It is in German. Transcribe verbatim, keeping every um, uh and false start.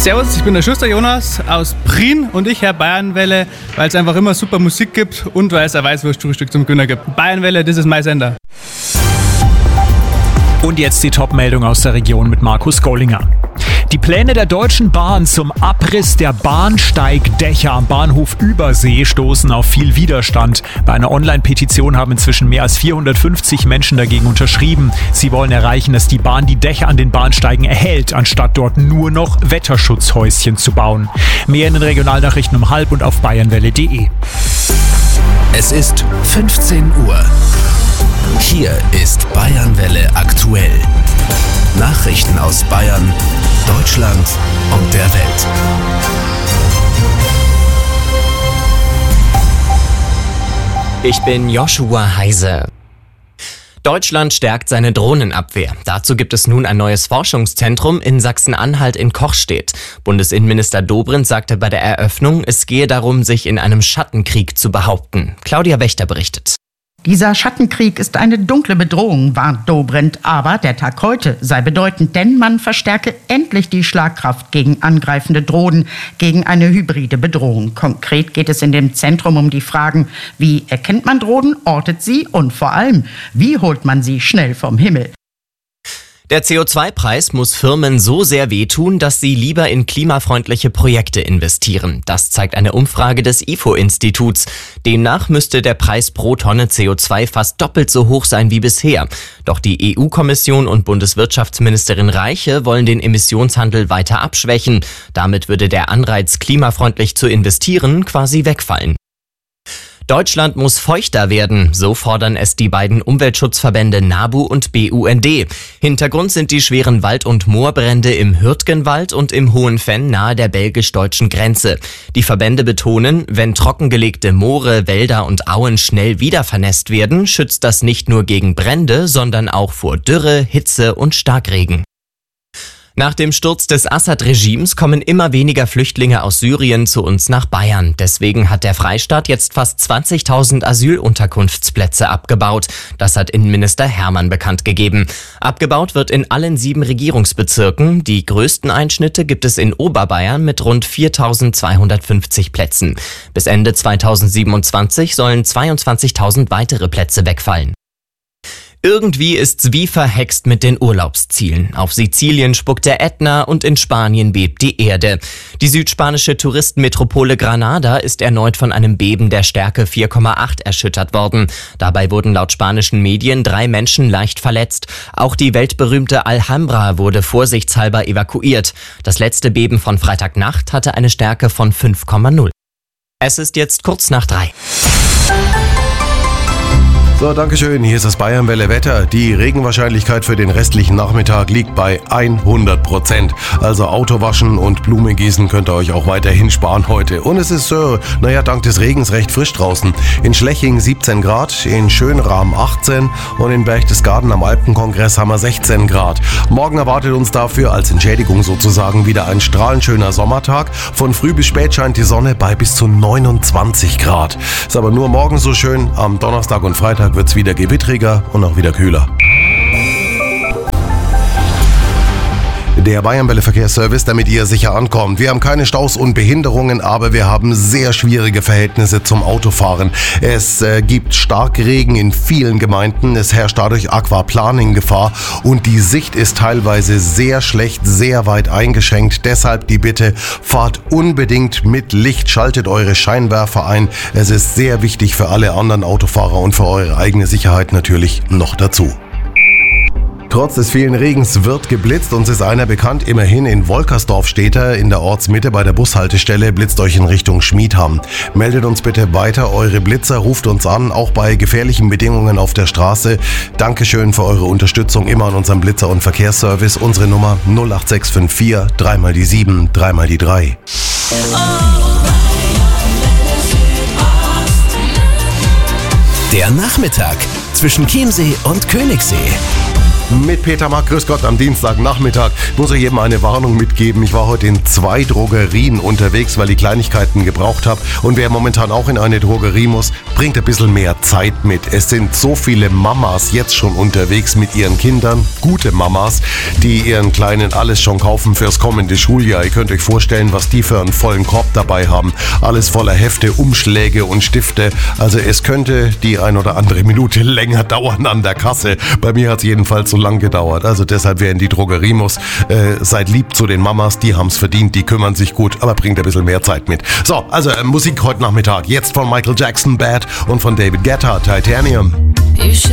Servus, ich bin der Schuster Jonas aus Prien und ich höre Bayernwelle, weil es einfach immer super Musik gibt und weil es ein Weißwurstfrühstück zum Günner gibt. Bayernwelle, das ist mein Sender. Und jetzt die Top-Meldung aus der Region mit Markus Gollinger. Die Pläne der Deutschen Bahn zum Abriss der Bahnsteigdächer am Bahnhof Übersee stoßen auf viel Widerstand. Bei einer Online-Petition haben inzwischen mehr als vierhundertfünfzig Menschen dagegen unterschrieben. Sie wollen erreichen, dass die Bahn die Dächer an den Bahnsteigen erhält, anstatt dort nur noch Wetterschutzhäuschen zu bauen. Mehr in den Regionalnachrichten um halb und auf bayernwelle punkt de. Es ist fünfzehn Uhr. Hier ist Bayernwelle aktuell. Nachrichten aus Bayern, Deutschland und der Welt. Ich bin Joshua Heise. Deutschland stärkt seine Drohnenabwehr. Dazu gibt es nun ein neues Forschungszentrum in Sachsen-Anhalt in Kochstedt. Bundesinnenminister Dobrindt sagte bei der Eröffnung, es gehe darum, sich in einem Schattenkrieg zu behaupten. Claudia Wächter berichtet. Dieser Schattenkrieg ist eine dunkle Bedrohung, warnt Dobrindt. Aber der Tag heute sei bedeutend, denn man verstärke endlich die Schlagkraft gegen angreifende Drohnen, gegen eine hybride Bedrohung. Konkret geht es in dem Zentrum um die Fragen, wie erkennt man Drohnen, ortet sie und vor allem, wie holt man sie schnell vom Himmel? Der C O zwei Preis muss Firmen so sehr wehtun, dass sie lieber in klimafreundliche Projekte investieren. Das zeigt eine Umfrage des I F O-Instituts. Demnach müsste der Preis pro Tonne C O zwei fast doppelt so hoch sein wie bisher. Doch die E U-Kommission und Bundeswirtschaftsministerin Reiche wollen den Emissionshandel weiter abschwächen. Damit würde der Anreiz, klimafreundlich zu investieren, quasi wegfallen. Deutschland muss feuchter werden, so fordern es die beiden Umweltschutzverbände NABU und B U N D. Hintergrund sind die schweren Wald- und Moorbrände im Hürtgenwald und im Hohenfenn nahe der belgisch-deutschen Grenze. Die Verbände betonen, wenn trockengelegte Moore, Wälder und Auen schnell wieder vernässt werden, schützt das nicht nur gegen Brände, sondern auch vor Dürre, Hitze und Starkregen. Nach dem Sturz des Assad-Regimes kommen immer weniger Flüchtlinge aus Syrien zu uns nach Bayern. Deswegen hat der Freistaat jetzt fast zwanzigtausend Asylunterkunftsplätze abgebaut. Das hat Innenminister Hermann bekannt gegeben. Abgebaut wird in allen sieben Regierungsbezirken. Die größten Einschnitte gibt es in Oberbayern mit rund viertausendzweihundertfünfzig Plätzen. Bis Ende zweitausendsiebenundzwanzig sollen zweiundzwanzigtausend weitere Plätze wegfallen. Irgendwie ist's wie verhext mit den Urlaubszielen. Auf Sizilien spuckt der Ätna und in Spanien bebt die Erde. Die südspanische Touristenmetropole Granada ist erneut von einem Beben der Stärke vier Komma acht erschüttert worden. Dabei wurden laut spanischen Medien drei Menschen leicht verletzt. Auch die weltberühmte Alhambra wurde vorsichtshalber evakuiert. Das letzte Beben von Freitagnacht hatte eine Stärke von fünf Komma null. Es ist jetzt kurz nach drei. So, dankeschön. Hier ist das Bayernwelle Wetter. Die Regenwahrscheinlichkeit für den restlichen Nachmittag liegt bei hundert Prozent. Also Autowaschen und Blumen gießen könnt ihr euch auch weiterhin sparen heute. Und es ist, äh, naja, dank des Regens recht frisch draußen. In Schleching siebzehn Grad, in Schönrahm achtzehn und in Berchtesgaden am Alpenkongress haben wir sechzehn Grad. Morgen erwartet uns dafür als Entschädigung sozusagen wieder ein strahlend schöner Sommertag. Von früh bis spät scheint die Sonne bei bis zu neunundzwanzig Grad. Ist aber nur morgen so schön. Am Donnerstag und Freitag wird es wieder gewittriger und auch wieder kühler. Der Bayernwelle Verkehrsservice, damit ihr sicher ankommt. Wir haben keine Staus und Behinderungen, aber wir haben sehr schwierige Verhältnisse zum Autofahren. Es äh, gibt Starkregen in vielen Gemeinden, es herrscht dadurch Aquaplaning-Gefahr und die Sicht ist teilweise sehr schlecht, sehr weit eingeschränkt. Deshalb die Bitte, fahrt unbedingt mit Licht, schaltet eure Scheinwerfer ein. Es ist sehr wichtig für alle anderen Autofahrer und für eure eigene Sicherheit natürlich noch dazu. Trotz des vielen Regens wird geblitzt. Uns ist einer bekannt, immerhin in Wolkersdorf steht er, in der Ortsmitte bei der Bushaltestelle, blitzt euch in Richtung Schmiedham. Meldet uns bitte weiter eure Blitzer, ruft uns an, auch bei gefährlichen Bedingungen auf der Straße. Dankeschön für eure Unterstützung immer an unserem Blitzer- und Verkehrsservice. Unsere Nummer null acht sechs fünf vier, dreimal die sieben, dreimal die drei. Der Nachmittag zwischen Chiemsee und Königssee. Mit Peter Mack, grüß Gott, am Dienstagnachmittag. Ich muss euch eben eine Warnung mitgeben. Ich war heute in zwei Drogerien unterwegs, weil ich Kleinigkeiten gebraucht habe. Und wer momentan auch in eine Drogerie muss, bringt ein bisschen mehr Zeit mit. Es sind so viele Mamas jetzt schon unterwegs mit ihren Kindern, gute Mamas, die ihren Kleinen alles schon kaufen fürs kommende Schuljahr. Ihr könnt euch vorstellen, was die für einen vollen Korb dabei haben. Alles voller Hefte, Umschläge und Stifte. Also es könnte die ein oder andere Minute länger dauern an der Kasse. Bei mir hat es jedenfalls so lang gedauert. Also deshalb, wer in die Drogerie muss, äh, seid lieb zu den Mamas, die haben es verdient, die kümmern sich gut, aber bringt ein bisschen mehr Zeit mit. So, also äh, Musik heute Nachmittag. Jetzt von Michael Jackson, Bad, und von David Guetta, Titanium. You should